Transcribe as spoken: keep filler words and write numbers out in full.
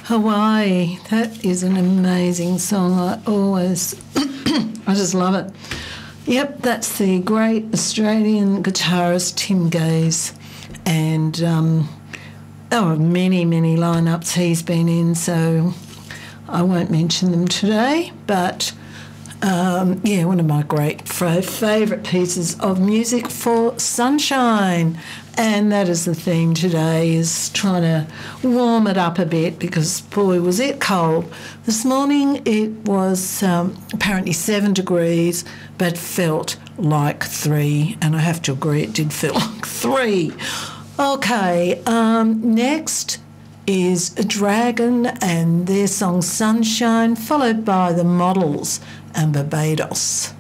Hawaii, that is an amazing song. I always, I just love it. Yep, that's the great Australian guitarist Tim Gaze. And um, there are many, many lineups he's been in, so I won't mention them today. But, um, yeah, one of my great favourite pieces of music for sunshine. And that is the theme today, is trying to warm it up a bit because, boy, was it cold. This morning it was um, apparently seven degrees but felt like three, and I have to agree it did feel like three. Okay, um, next is a Dragon and their song Sunshine, followed by the Models and Barbados.